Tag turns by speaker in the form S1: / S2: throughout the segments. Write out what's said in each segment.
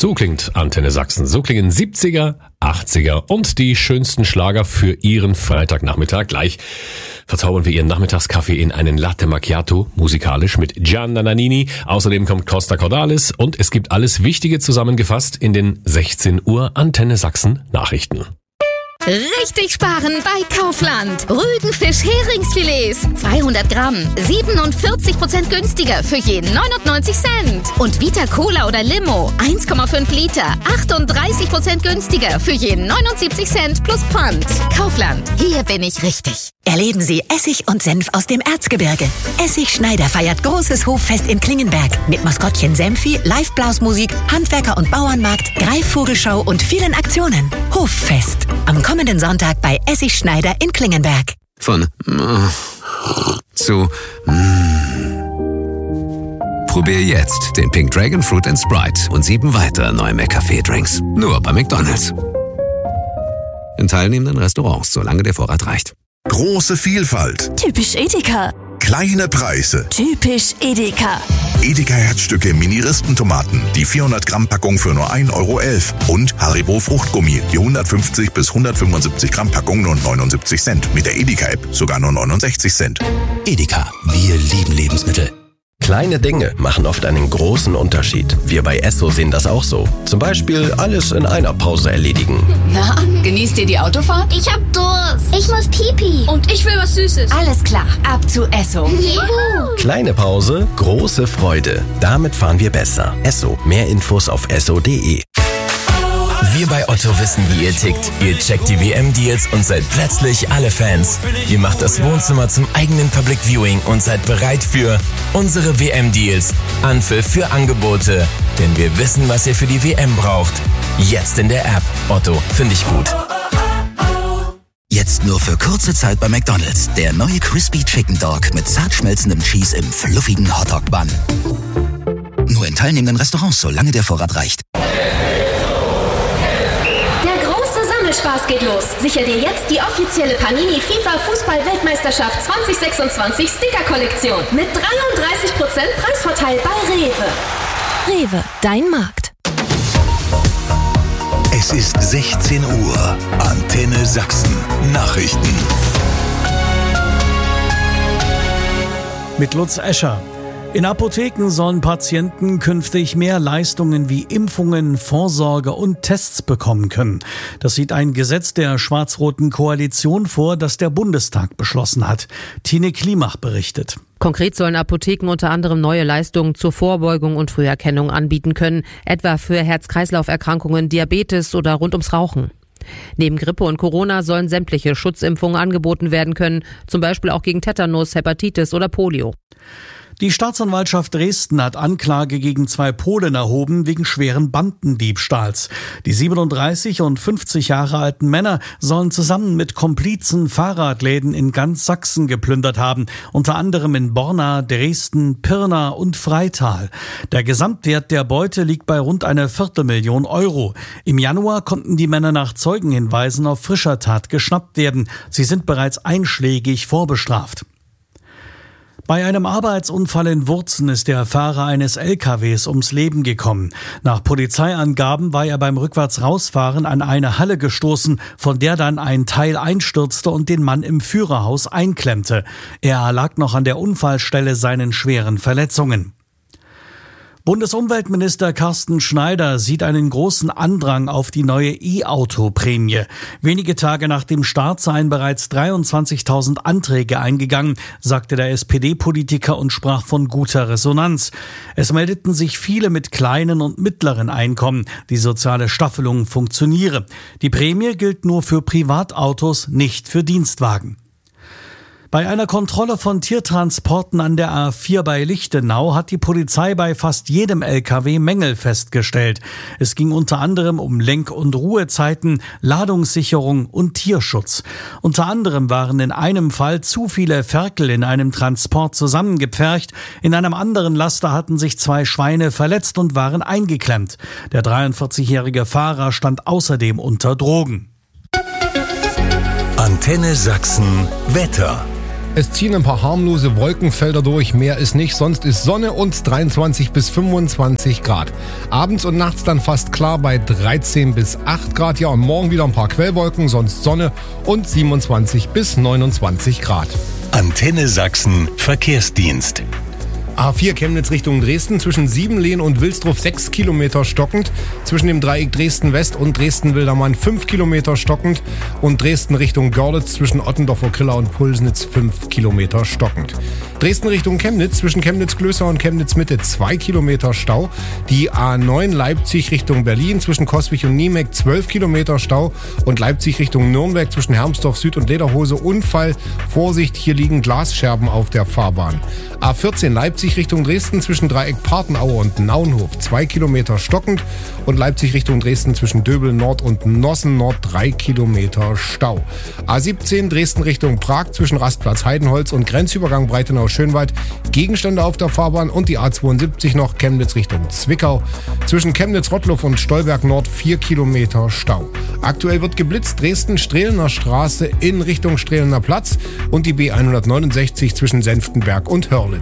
S1: So klingt Antenne Sachsen. So klingen 70er, 80er und die schönsten Schlager für Ihren Freitagnachmittag. Gleich verzaubern wir Ihren Nachmittagskaffee in einen Latte Macchiato, musikalisch mit Gianna Nannini. Außerdem kommt Costa Cordalis und es gibt alles Wichtige zusammengefasst in den 16 Uhr Antenne Sachsen Nachrichten.
S2: Richtig sparen bei Kaufland. Rügenfisch-Heringsfilets 200 Gramm, 47% günstiger für jeden 99 Cent. Und Vita Cola oder Limo 1,5 Liter, 38% günstiger für jeden 79 Cent plus Pfand. Kaufland, hier bin ich richtig.
S3: Erleben Sie Essig und Senf aus dem Erzgebirge. Essig Schneider feiert großes Hoffest in Klingenberg mit Maskottchen Senfi, Live-Blasmusik, Handwerker- und Bauernmarkt, Greifvogelschau und vielen Aktionen. Hoffest am kommenden Sonntag bei Essig Schneider in Klingenberg.
S4: Von zu Probier jetzt den Pink Dragon Fruit & Sprite und 7 weitere neue McCafé-Drinks. Nur bei McDonald's. In teilnehmenden Restaurants, solange der Vorrat reicht.
S5: Große Vielfalt.
S6: Typisch Edeka.
S5: Kleine Preise.
S6: Typisch Edeka.
S5: Edeka Herzstücke Mini-Rispentomaten. Die 400 Gramm Packung für nur 1,11 €. Und Haribo Fruchtgummi. Die 150 bis 175 Gramm Packung nur 79 Cent. Mit der Edeka-App sogar nur 69 Cent.
S7: Edeka, wir lieben Lebensmittel.
S8: Kleine Dinge machen oft einen großen Unterschied. Wir bei Esso sehen das auch so. Zum Beispiel alles in einer Pause erledigen.
S9: Na, genießt ihr die Autofahrt?
S10: Ich hab Durst. Ich muss Pipi.
S9: Und ich will was Süßes.
S10: Alles klar, ab zu Esso. Juhu.
S8: Kleine Pause, große Freude. Damit fahren wir besser. Esso, mehr Infos auf esso.de.
S7: Wir bei Otto wissen, wie ihr tickt. Ihr checkt die WM-Deals und seid plötzlich alle Fans. Ihr macht das Wohnzimmer zum eigenen Public Viewing und seid bereit für unsere WM-Deals. Anpfiff für Angebote. Denn wir wissen, was ihr für die WM braucht. Jetzt in der App. Otto, finde ich gut.
S11: Jetzt nur für kurze Zeit bei McDonald's. Der neue Crispy Chicken Dog mit zart schmelzendem Cheese im fluffigen Hotdog-Bun. Nur in teilnehmenden Restaurants, solange der Vorrat reicht.
S12: Spaß geht los. Sicher dir jetzt die offizielle Panini FIFA Fußball-Weltmeisterschaft 2026 Sticker-Kollektion mit 33% Preisvorteil bei Rewe.
S6: Rewe, dein Markt.
S5: Es ist 16 Uhr. Antenne Sachsen. Nachrichten.
S13: Mit Lutz Escher. In Apotheken sollen Patienten künftig mehr Leistungen wie Impfungen, Vorsorge und Tests bekommen können. Das sieht ein Gesetz der schwarz-roten Koalition vor, das der Bundestag beschlossen hat. Tine Klimach berichtet.
S14: Konkret sollen Apotheken unter anderem neue Leistungen zur Vorbeugung und Früherkennung anbieten können, etwa für Herz-Kreislauf-Erkrankungen, Diabetes oder rund ums Rauchen. Neben Grippe und Corona sollen sämtliche Schutzimpfungen angeboten werden können, zum Beispiel auch gegen Tetanus, Hepatitis oder Polio.
S13: Die Staatsanwaltschaft Dresden hat Anklage gegen 2 Polen erhoben wegen schweren Bandendiebstahls. Die 37 und 50 Jahre alten Männer sollen zusammen mit Komplizen Fahrradläden in ganz Sachsen geplündert haben, unter anderem in Borna, Dresden, Pirna und Freital. Der Gesamtwert der Beute liegt bei rund einer 250.000 €. Im Januar konnten die Männer nach Zeugenhinweisen auf frischer Tat geschnappt werden. Sie sind bereits einschlägig vorbestraft. Bei einem Arbeitsunfall in Wurzen ist der Fahrer eines LKWs ums Leben gekommen. Nach Polizeiangaben war er beim Rückwärts-Rausfahren an eine Halle gestoßen, von der dann ein Teil einstürzte und den Mann im Führerhaus einklemmte. Er erlag noch an der Unfallstelle seinen schweren Verletzungen. Bundesumweltminister Carsten Schneider sieht einen großen Andrang auf die neue E-Auto-Prämie. Wenige Tage nach dem Start seien bereits 23.000 Anträge eingegangen, sagte der SPD-Politiker und sprach von guter Resonanz. Es meldeten sich viele mit kleinen und mittleren Einkommen. Die soziale Staffelung funktioniere. Die Prämie gilt nur für Privatautos, nicht für Dienstwagen. Bei einer Kontrolle von Tiertransporten an der A4 bei Lichtenau hat die Polizei bei fast jedem LKW Mängel festgestellt. Es ging unter anderem um Lenk- und Ruhezeiten, Ladungssicherung und Tierschutz. Unter anderem waren in einem Fall zu viele Ferkel in einem Transport zusammengepfercht. In einem anderen Laster hatten sich 2 Schweine verletzt und waren eingeklemmt. Der 43-jährige Fahrer stand außerdem unter Drogen.
S5: Antenne Sachsen Wetter.
S15: Es ziehen ein paar harmlose Wolkenfelder durch, mehr ist nicht, sonst ist Sonne und 23 bis 25 Grad. Abends und nachts dann fast klar bei 13 bis 8 Grad. Ja, und morgen wieder ein paar Quellwolken, sonst Sonne und 27 bis 29 Grad.
S16: Antenne Sachsen Verkehrsdienst.
S15: A4 Chemnitz Richtung Dresden, zwischen Siebenlehn und Wilsdruff 6 Kilometer stockend, zwischen dem Dreieck Dresden-West und Dresden-Wildermann 5 Kilometer stockend und Dresden Richtung Görlitz zwischen Ottendorfer-Kriller und Pulsnitz 5 Kilometer stockend. Dresden Richtung Chemnitz, zwischen Chemnitz-Klößer und Chemnitz-Mitte 2 Kilometer Stau. Die A9 Leipzig Richtung Berlin, zwischen Coswig und Niemeck 12 Kilometer Stau und Leipzig Richtung Nürnberg zwischen Hermsdorf Süd und Lederhose Unfall. Vorsicht, hier liegen Glasscherben auf der Fahrbahn. A14 Leipzig Richtung Dresden zwischen Dreieck Partenaue und Naunhof 2 Kilometer stockend und Leipzig Richtung Dresden zwischen Döbel Nord und Nossen Nord 3 Kilometer Stau. A17 Dresden Richtung Prag zwischen Rastplatz Heidenholz und Grenzübergang Breitenau-Schönwald Gegenstände auf der Fahrbahn und die A72 noch Chemnitz Richtung Zwickau zwischen Chemnitz-Rottluff und Stolberg Nord 4 Kilometer Stau. Aktuell wird geblitzt Dresden-Strehlener Straße in Richtung Strehlener Platz und die B169 zwischen Senftenberg und Hörlitz.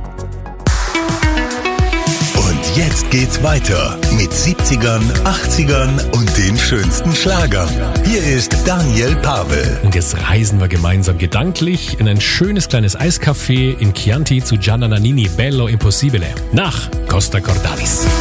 S16: Und jetzt geht's weiter mit 70ern, 80ern und den schönsten Schlagern. Hier ist Daniel Pavel.
S1: Und jetzt reisen wir gemeinsam gedanklich in ein schönes kleines Eiscafé in Chianti zu Gianna Nannini, Bello Impossibile, nach Costa Cordalis.